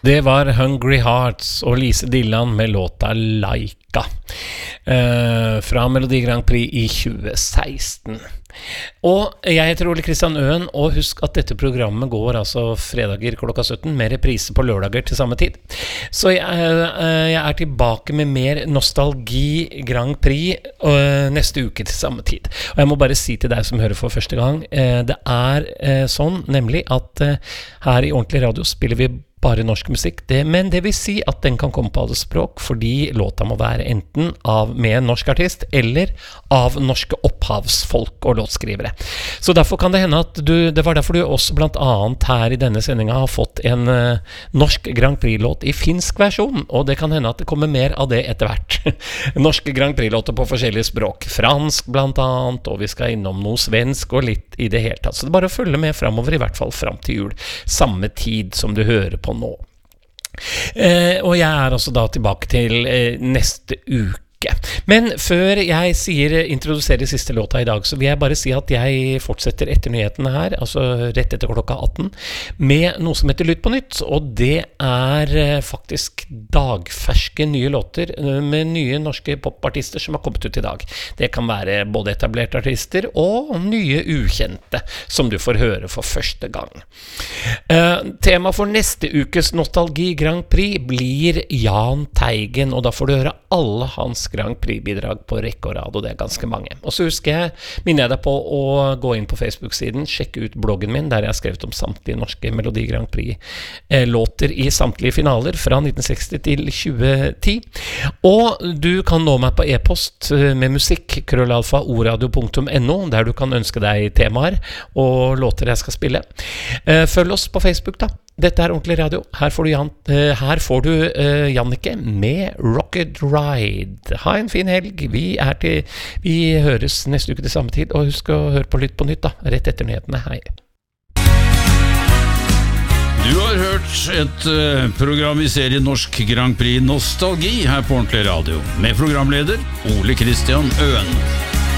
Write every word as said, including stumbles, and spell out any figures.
Det var Hungry Hearts og Lise Dillon med låta Laika eh, fra Melodi Grand Prix i tjue seksten. Og jeg heter Ole Kristian Øen, og husk at dette programmet går altså fredager klokka sytten med reprise på lørdager til samme tid. Så jeg, jeg er tilbake med mer nostalgi Grand Prix neste uke til samme tid. Og jeg må bare si til deg som hører for første gang, det er sånn nemlig at her i Ordentlig Radio spiller vi bare norsk musikk, det, men det vil si at den kan komme på alle språk, fordi låta må være enten av med en norsk artist, eller av norske opphavsfolk og låtskrivere. Så derfor kan det hende at du, det var derfor du også blant annet her i denne sendingen har fått en uh, norsk Grand Prix-låt i finsk versjon, og det kan hende at det kommer mer av det etter hvert. Norske Grand Prix-låter på forskjellige språk, fransk blant annet, og vi skal innom noe svensk og litt i det hele tatt. Så det er bare å følge med fremover, i hvert fall frem til jul, samme tid som du hører på nå. Eh, og jeg er også da tilbake til eh, neste uke. Men før jeg sier, introduserer siste låta i dag, så vil jeg bare si at jeg fortsetter etter nyhetene her, altså rett etter klokka atten, med noe som heter Lytt på nytt, og det er faktisk dagferske nye låter med nye norske popartister som har kommet ut i dag. Det kan være både etablerte artister og nye ukjente, som du får høre for første gang. Uh, tema for neste ukes Nostalgi Grand Prix blir Jahn Teigen, og da får du høre alle hans Grand Prix-bidrag på rekke og rad, og det er ganske mange. Og så husker jeg, minner jeg deg på å gå inn på Facebook-siden, sjekke ut bloggen min, der jeg har skrevet om samtlige norske Melodi Grand Prix-låter i samtlige finaler fra nitten seksti til tjue ti. Og du kan nå meg på e-post med musikk, krøllalfa oradio punktum no, der du kan ønske deg temaer og låter jeg skal spille. Følg oss på Facebook da. Dette er Ordentlig Radio. Her får du, Jan, uh, her får du uh, Jannike med Rocket Ride. Ha en fin helg. Vi, er til, vi høres neste uke til samme tid. Og husk å høre på Lytt på nytt da, rett etter nyhetene. Hei. Du har hørt et uh, program i serien Norsk Grand Prix Nostalgi her på Ordentlig Radio, med programleder Ole Kristian Øen.